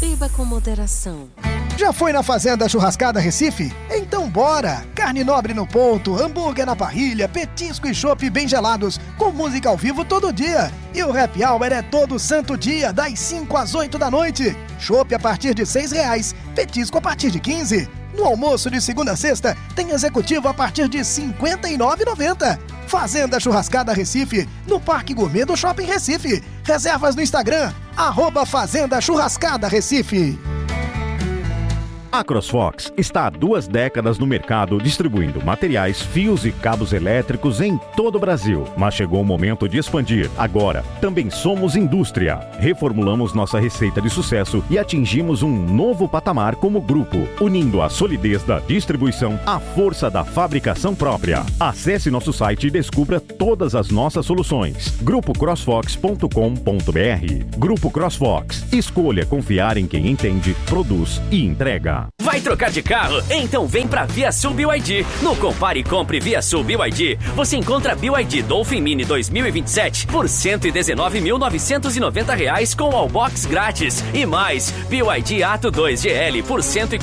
Beba com moderação. Já foi na Fazenda Churrascada Recife? Então bora! Carne nobre no ponto, hambúrguer na parrilha, petisco e chopp bem gelados, com música ao vivo todo dia. E o happy hour é todo santo dia, das 5 às 8 da noite. Chopp a partir de R$6, petisco a partir de 15. No almoço de segunda a sexta, tem executivo a partir de R$ 59,90. Fazenda Churrascada Recife, no Parque Gourmet do Shopping Recife. Reservas no Instagram, @Fazenda Churrascada Recife. A CrossFox está há 2 décadas no mercado distribuindo materiais, fios e cabos elétricos em todo o Brasil. Mas chegou o momento de expandir. Agora, também somos indústria. Reformulamos nossa receita de sucesso e atingimos um novo patamar como grupo, unindo a solidez da distribuição à força da fabricação própria. Acesse nosso site e descubra todas as nossas soluções. grupocrossfox.com.br. Grupo CrossFox. Escolha confiar em quem entende, produz e entrega. Vai trocar de carro? Então vem pra ViaSul BYD. No Compare e Compre ViaSul BYD, você encontra BYD Dolphin Mini 2027 por R$119.990 com Wallbox grátis. E mais, BYD Atto 2 GL por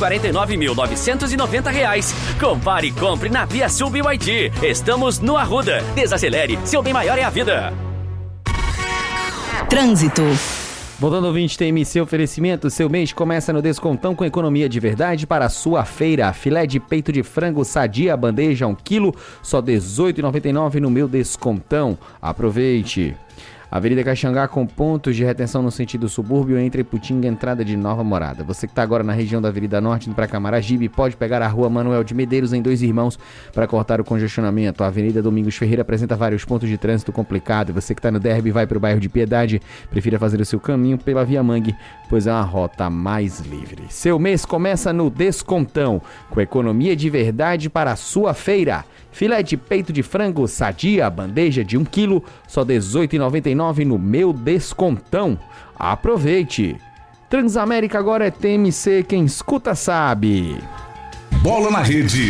R$149.990. Compare e Compre na ViaSul BYD. Estamos no Arruda. Desacelere, seu bem maior é a vida. Trânsito. Voltando ao 20 TMC oferecimento, seu mês começa no descontão com economia de verdade para a sua feira. Filé de peito de frango sadia, bandeja 1 kg, só R$18,99 no meu descontão. Aproveite! Avenida Caxangá com pontos de retenção no sentido subúrbio entre Iputinga e entrada de Nova Morada. Você que está agora na região da Avenida Norte, indo para Camaragibe, pode pegar a Rua Manuel de Medeiros em Dois Irmãos para cortar o congestionamento. A Avenida Domingos Ferreira apresenta vários pontos de trânsito complicado. Você que está no Derby e vai para o bairro de Piedade, prefira fazer o seu caminho pela Via Mangue, pois é uma rota mais livre. Seu mês começa no descontão, com economia de verdade para a sua feira. Filé de peito de frango sadia, bandeja de 1 kg, só R$18,99 no meu descontão. Aproveite! Transamérica agora é TMC, quem escuta sabe. Bola na Rede.